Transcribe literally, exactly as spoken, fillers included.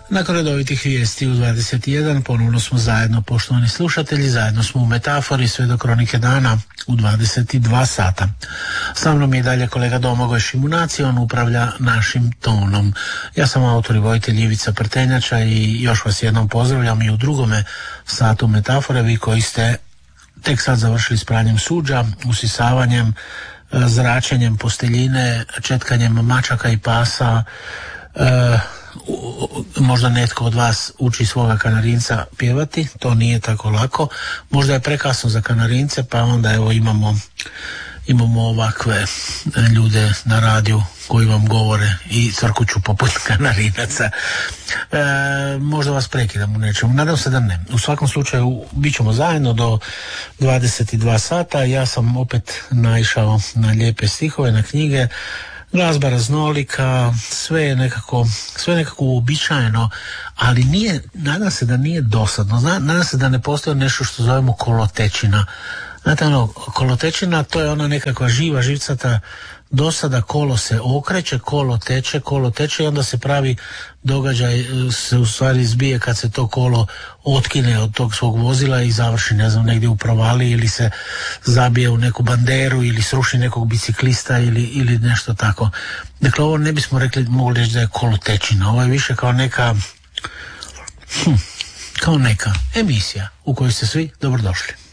Nakon redovitih vijesti u dvadeset jedan ponovno smo zajedno, poštovani slušatelji, zajedno smo u Metafori sve do kronike dana u dvadeset dva sata. Sa mnom je i dalje kolega Domagoj Šimunac i on upravlja našim tonom. Ja sam autor i vojitelj Ivica Prtenjača i još vas jednom pozdravljam i u drugome satu Metafore, vi koji ste tek sad završili s pranjem suđa, usisavanjem, zračenjem posteljine, četkanjem mačaka i pasa. e, Možda netko od vas uči svoga kanarinca pjevati, to nije tako lako. Možda je prekasno za kanarince, pa onda evo imamo imamo ovakve ljude na radiju koji vam govore i crkuću poput kanarinaca. E, možda vas prekidam u nečemu, nadam se da ne. U svakom slučaju bit ćemo zajedno do dvadeset dva sata. Ja sam opet naišao na lijepe stihove, na knjige, glazba raznolika, sve je nekako, sve je nekako uobičajeno, ali nije, nadam se da nije dosadno, nadam se da ne postoji nešto što zovemo kolotečina. Znate, ono, kolotečina, to je ona nekakva živa, živcata dosada, kolo se okreće, kolo teče, kolo teče i onda se pravi događaj, se u stvari zbije kad se to kolo otkine od tog svog vozila i završi, ne znam, negdje u provali ili se zabije u neku banderu ili sruši nekog biciklista ili, ili nešto tako. Dakle, ovo ne bismo rekli, mogli reći da je kolotečina, ovo je više kao neka hm, kao neka emisija u kojoj ste svi dobrodošli.